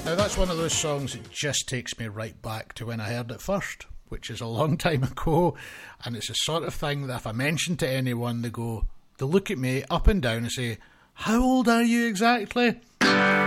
Now that's one of those songs that just takes me right back to when I heard it first, which is a long time ago, and it's the sort of thing that if I mention to anyone, they look at me up and down and say, "How old are you exactly?"